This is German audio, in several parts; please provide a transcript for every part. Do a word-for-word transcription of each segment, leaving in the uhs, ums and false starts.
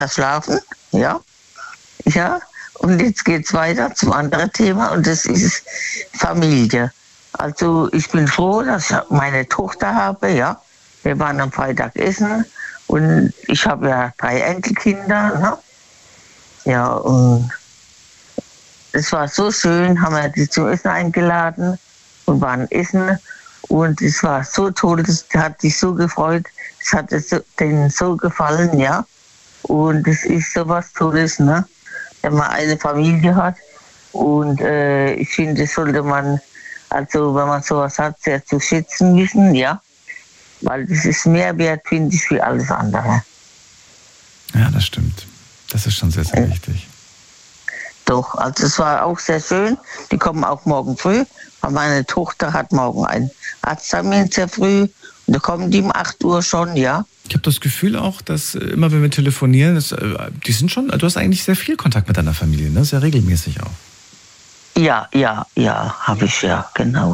schlafen, ja. Ja, und jetzt geht's weiter zum anderen Thema und das ist Familie. Also ich bin froh, dass ich meine Tochter habe, ja. Wir waren am Freitag essen und ich habe ja drei Enkelkinder, ne? Ja, und es war so schön, haben wir die zum Essen eingeladen und waren essen und es war so toll, das hat sich so gefreut, es hat es denen so gefallen, ja. Und es ist so was Tolles, ne? Wenn man eine Familie hat und äh, ich finde, das sollte man, also wenn man sowas hat, sehr zu schätzen wissen, ja. Weil das ist mehr wert, finde ich, wie alles andere. Ja, das stimmt. Das ist schon sehr, sehr wichtig. Doch, also es war auch sehr schön. Die kommen auch morgen früh, weil meine Tochter hat morgen einen Arzttermin sehr früh. Und da kommen die um acht Uhr schon, ja. Ich habe das Gefühl auch, dass immer wenn wir telefonieren, das, die sind schon, du hast eigentlich sehr viel Kontakt mit deiner Familie, ne? Sehr regelmäßig auch. Ja, ja, ja, habe ich ja, genau.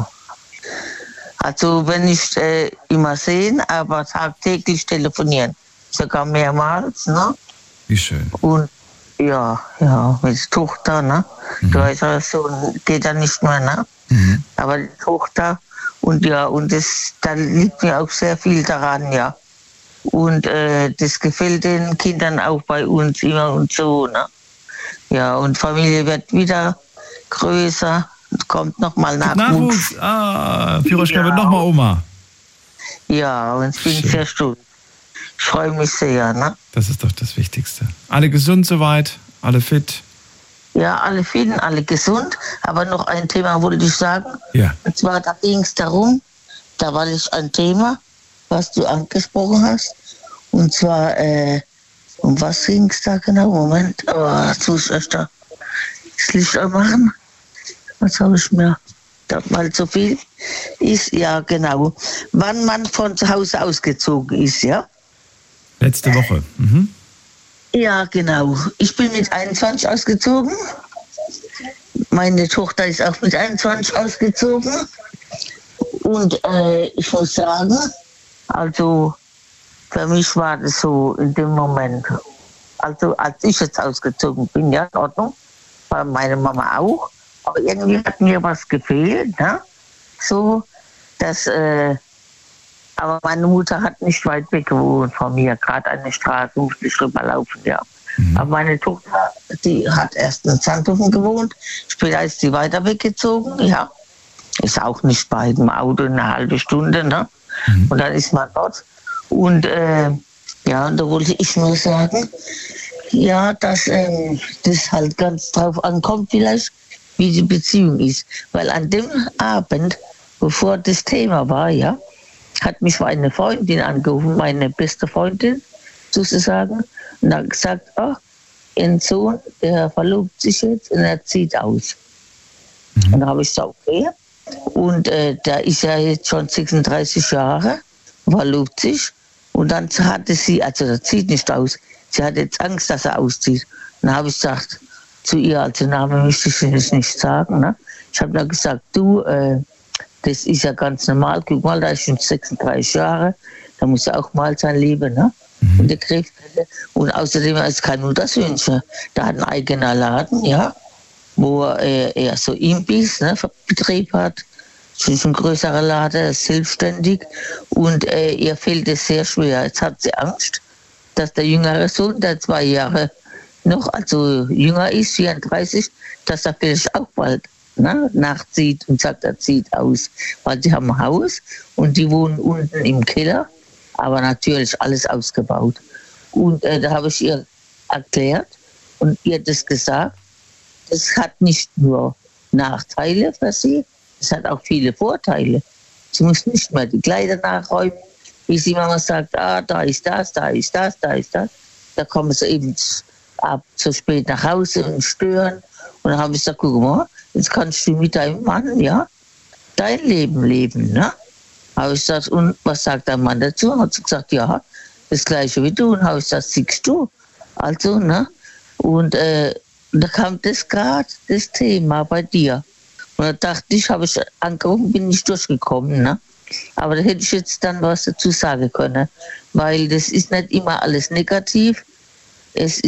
Also wenn ich äh, immer sehen, aber tagtäglich telefonieren, sogar mehrmals, ne? Wie schön. Und ja, ja, mit der Tochter, ne? Mhm. Du weißt ja, so geht ja nicht mehr, ne? Mhm. Aber die Tochter und ja, und das, da liegt mir auch sehr viel daran, ja. Und äh, das gefällt den Kindern auch bei uns immer und so, ne? Ja, und Familie wird wieder größer, kommt nochmal Nachwuchs. Nachwuchs, ah, Piroschka ja. Wird nochmal Oma. Ja, und ich bin Schön. sehr stolz. Ich freue mich sehr, ne? Das ist doch das Wichtigste. Alle gesund soweit, alle fit? Ja, alle fit, alle gesund. Aber noch ein Thema wollte ich sagen. Ja. Und zwar, da ging es darum, da war es ein Thema, was du angesprochen hast. Und zwar, äh, um was ging es da genau? Moment, oh, jetzt muss ich erst da das Licht anmachen. Was habe ich mir? Da, weil so viel ist, ja genau. Wann man von zu Hause ausgezogen ist, ja? Letzte Woche. Mhm. Ja, genau. Ich bin mit einundzwanzig ausgezogen. Meine Tochter ist auch mit einundzwanzig ausgezogen. Und äh, ich muss sagen, also für mich war das so in dem Moment, also als ich jetzt ausgezogen bin, ja, in Ordnung, war meine Mama auch. Aber irgendwie hat mir was gefehlt, ne? So, dass, äh, aber meine Mutter hat nicht weit weg gewohnt von mir, gerade an der Straße musste ich rüberlaufen, ja. Mhm. Aber meine Tochter, die hat erst in Zandhofen gewohnt, später ist sie weiter weggezogen, ja. Ist auch nicht bei dem Auto eine halbe Stunde, ne? Mhm. Und dann ist man dort. Und äh, ja, und da wollte ich nur sagen, ja, dass ähm, das halt ganz drauf ankommt vielleicht, wie die Beziehung ist. Weil an dem Abend, bevor das Thema war, ja, hat mich meine Freundin angerufen, meine beste Freundin sozusagen, und hat gesagt, oh, ihr Sohn, der verlobt sich jetzt und er zieht aus. Mhm. Und da habe ich gesagt, okay. Und äh, der ist ja jetzt schon sechsunddreißig Jahre, verlobt sich. Und dann hatte sie, also der zieht nicht aus, sie hat jetzt Angst, dass er auszieht. Und dann habe ich gesagt zu ihr, also Name möchte ich jetzt nicht sagen, ne? Ich habe dann gesagt, du, äh, das ist ja ganz normal, guck mal, da ist schon sechsunddreißig Jahre, da muss er auch mal sein Leben, ne? Mhm. Und der Krebs. Und außerdem ist kein Untersöhnchen. Da hat ein eigener Laden, ja, wo er, er so Imbiss, ne, Betrieb hat. Das ist ein größerer Laden, ist selbstständig und äh, ihr fällt es sehr schwer. Jetzt hat sie Angst, dass der jüngere Sohn, der zwei Jahre noch, also jünger ist, vierunddreißig, dass er vielleicht auch bald, ne, nachzieht und sagt, er zieht aus. Weil sie haben ein Haus und die wohnen unten im Keller, aber natürlich alles ausgebaut. Und äh, da habe ich ihr erklärt und ihr das gesagt, das hat nicht nur Nachteile für sie, es hat auch viele Vorteile. Sie muss nicht mehr die Kleider nachräumen, wie sie Mama sagt, ah, da ist das, da ist das, da ist das. Da kommen sie eben ab zu spät nach Hause und stören. Und dann habe ich gesagt, guck mal, jetzt kannst du mit deinem Mann, ja, dein Leben leben, ne? Habe ich gesagt, und was sagt dein Mann dazu? Hat sie gesagt, ja, das Gleiche wie du. Und habe ich gesagt, siehst du? Also, ne? Und äh, da kam das gerade, das Thema bei dir. Und da dachte ich, habe ich angerufen, bin nicht durchgekommen, ne? Aber da hätte ich jetzt dann was dazu sagen können, weil das ist nicht immer alles negativ. Es